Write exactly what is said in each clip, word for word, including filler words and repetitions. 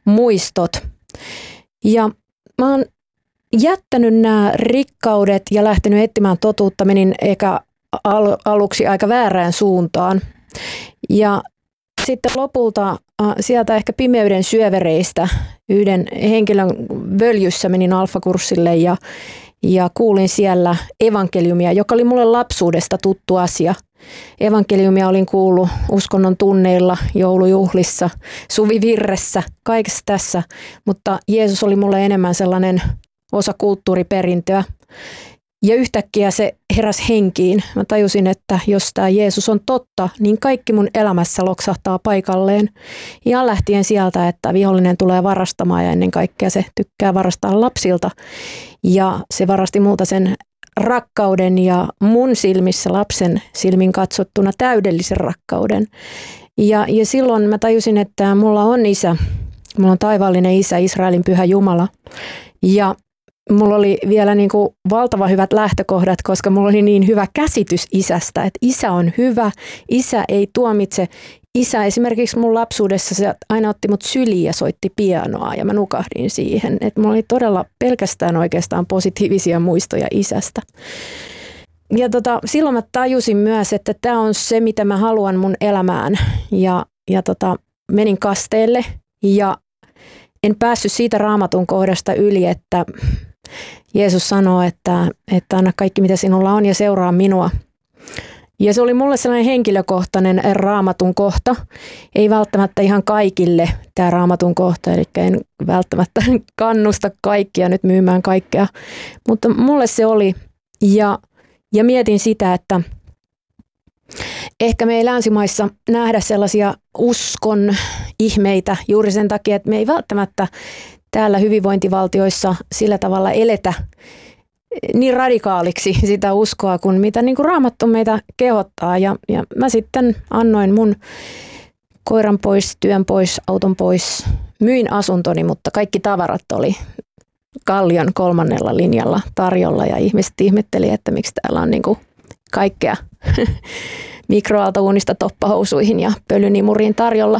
muistot. Ja mä oon jättänyt nämä rikkaudet ja lähtenyt etsimään totuutta, menin eikä al- aluksi aika väärään suuntaan. Ja sitten lopulta äh, sieltä ehkä pimeyden syövereistä yhden henkilön völjyssä menin alfakurssille ja, ja kuulin siellä evankeliumia, joka oli mulle lapsuudesta tuttu asia. Evankeliumia olin kuullut uskonnon tunneilla, joulujuhlissa, suvivirressä, kaikessa tässä, mutta Jeesus oli mulle enemmän sellainen osa kulttuuriperintöä. Ja yhtäkkiä se heräsi henkiin. Mä tajusin, että jos tämä Jeesus on totta, niin kaikki mun elämässä loksahtaa paikalleen. Ja lähtien sieltä, että vihollinen tulee varastamaan ja ennen kaikkea se tykkää varastaa lapsilta. Ja se varasti multa sen rakkauden ja mun silmissä lapsen silmin katsottuna täydellisen rakkauden. Ja, ja silloin mä tajusin, että mulla on isä, mulla on taivaallinen isä, Israelin pyhä Jumala. Ja mulla oli vielä niin kuin valtava hyvät lähtökohdat, koska mulla oli niin hyvä käsitys isästä, että isä on hyvä, isä ei tuomitse. Isä esimerkiksi mun lapsuudessa se aina otti mut syliin ja soitti pianoa ja mä nukahdin siihen. Että mulla oli todella pelkästään oikeastaan positiivisia muistoja isästä. Ja tota, silloin mä tajusin myös, että tämä on se, mitä mä haluan mun elämään. Ja, ja tota, menin kasteelle ja en päässyt siitä Raamatun kohdasta yli, että Jeesus sanoo, että, että anna kaikki mitä sinulla on ja seuraa minua. Ja se oli mulle sellainen henkilökohtainen Raamatun kohta. Ei välttämättä ihan kaikille tämä Raamatun kohta, eli en välttämättä kannusta kaikkia nyt myymään kaikkea. Mutta mulle se oli ja, ja mietin sitä, että ehkä me ei länsimaissa nähdä sellaisia uskon ihmeitä juuri sen takia, että me ei välttämättä täällä hyvinvointivaltioissa sillä tavalla eletä niin radikaaliksi sitä uskoa kuin mitä niin kuin Raamattu meitä kehottaa. Ja, ja mä sitten annoin mun koiran pois, työn pois, auton pois, myin asuntoni, mutta kaikki tavarat oli Kallion kolmannella linjalla tarjolla ja ihmiset ihmetteli, että miksi täällä on niin kuin kaikkea mikroaaltouunista toppahousuihin ja pölynimuriin tarjolla.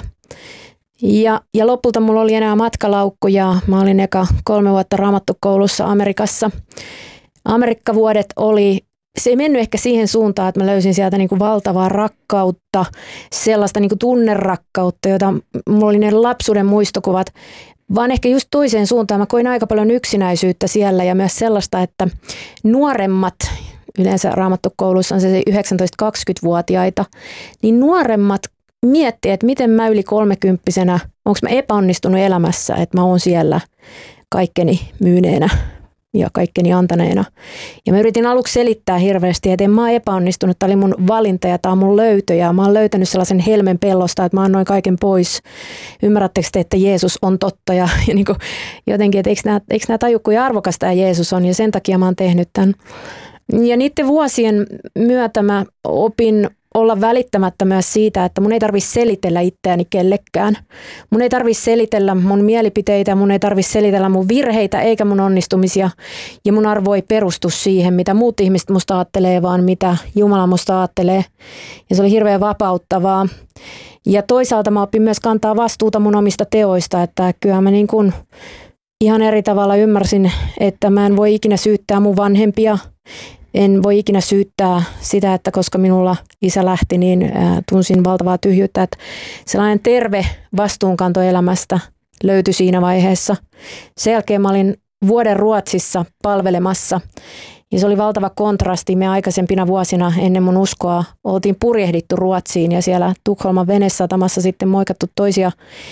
Ja, ja lopulta mulla oli enää matkalaukku ja mä olin eka kolme vuotta raamattukoulussa Amerikassa. Amerikkavuodet oli, se ei mennyt ehkä siihen suuntaan, että mä löysin sieltä niin kuin valtavaa rakkautta, sellaista niin kuin tunnerakkautta, jota mulla oli ne lapsuuden muistokuvat, vaan ehkä just toiseen suuntaan. Mä koin aika paljon yksinäisyyttä siellä ja myös sellaista, että nuoremmat, yleensä raamattukoulussa on se yhdeksäntoista-kaksikymmentävuotiaita, niin nuoremmat miettii, että miten mä yli kolmekymppisenä, onko mä epäonnistunut elämässä, että mä oon siellä kaikkeni myyneenä ja kaikkeni antaneena. Ja mä yritin aluksi selittää hirveästi, että en mä oon epäonnistunut, tämä oli mun valinta ja tämä on mun löytö ja mä oon löytänyt sellaisen helmen pellosta, että mä annoin kaiken pois. Ymmärrättekö te, että Jeesus on totta ja, ja niin kuin jotenkin, että eikö nämä, eikö nämä taju, kuinka arvokas tämä Jeesus on ja sen takia mä oon tehnyt tämän. Ja niiden vuosien myötä mä opin olla välittämättä myös siitä, että mun ei tarvitse selitellä itseäni kellekään. Mun ei tarvitse selitellä mun mielipiteitä, mun ei tarvitse selitellä mun virheitä eikä mun onnistumisia. Ja mun arvo ei perustu siihen, mitä muut ihmiset musta ajattelee, vaan mitä Jumala musta ajattelee. Ja se oli hirveän vapauttavaa. Ja toisaalta mä opin myös kantaa vastuuta mun omista teoista, että kyllä mä niin kuin ihan eri tavalla ymmärsin, että mä en voi ikinä syyttää mun vanhempia. En voi ikinä syyttää sitä, että koska minulla isä lähti, niin tunsin valtavaa tyhjyyttä. Että sellainen terve vastuunkanto elämästä löytyi siinä vaiheessa. Sen jälkeen mä olin vuoden Ruotsissa palvelemassa. Ja se oli valtava kontrasti. Me aikaisempina vuosina ennen mun uskoa oltiin purjehdittu Ruotsiin ja siellä Tukholman venesatamassa sitten moikattu toisia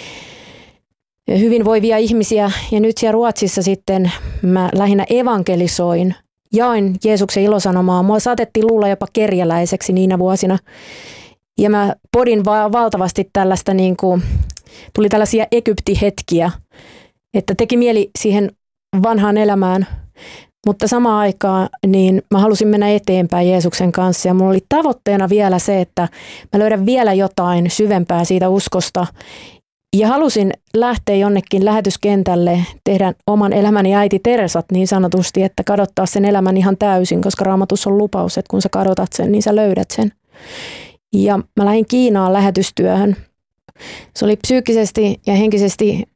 hyvinvoivia ihmisiä. Ja nyt siellä Ruotsissa sitten mä lähinnä evankelisoin. Jaoin Jeesuksen ilosanomaa. Mua saatettiin luulla jopa kerjäläiseksi niinä vuosina. Ja mä podin va- valtavasti tällaista, niin kuin, tuli tällaisia Egypti-hetkiä, että teki mieli siihen vanhaan elämään. Mutta samaan aikaan niin mä halusin mennä eteenpäin Jeesuksen kanssa. Ja mulla oli tavoitteena vielä se, että mä löydän vielä jotain syvempää siitä uskosta. Ja halusin lähteä jonnekin lähetyskentälle, tehdä oman elämäni äiti Teresat niin sanotusti, että kadottaa sen elämän ihan täysin, koska Raamatussa on lupaus, että kun sä kadotat sen, niin sä löydät sen. Ja mä lähdin Kiinaan lähetystyöhön. Se oli psyykkisesti ja henkisesti